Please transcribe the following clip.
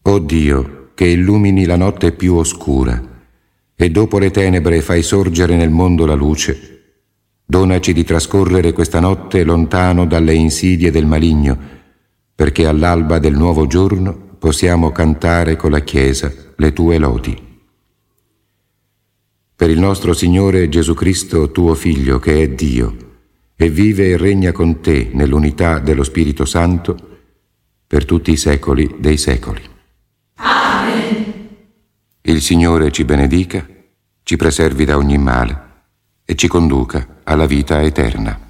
O Dio, che illumini la notte più oscura e dopo le tenebre fai sorgere nel mondo la luce, donaci di trascorrere questa notte lontano dalle insidie del maligno, perché all'alba del nuovo giorno possiamo cantare con la Chiesa le tue lodi. Per il nostro Signore Gesù Cristo, tuo Figlio, che è Dio, e vive e regna con te nell'unità dello Spirito Santo per tutti i secoli dei secoli. Amen. Il Signore ci benedica, ci preservi da ogni male e ci conduca alla vita eterna.